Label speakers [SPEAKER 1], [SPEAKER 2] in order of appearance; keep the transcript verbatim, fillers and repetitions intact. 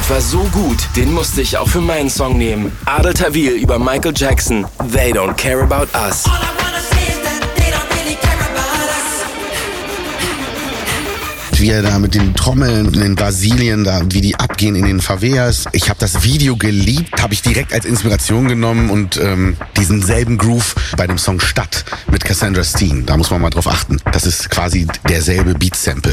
[SPEAKER 1] Beat war so gut, den musste ich auch für meinen Song nehmen. Adel Tawil über Michael Jackson, They Don't Care About Us.
[SPEAKER 2] Wie er da mit den Trommeln in Brasilien, da, wie die abgehen in den Favelas. Ich habe das Video geliebt, habe ich direkt als Inspiration genommen und ähm, diesen selben Groove bei dem Song Stadt mit Cassandra Steen. Da muss man mal drauf achten. Das ist quasi derselbe Beat-Sample.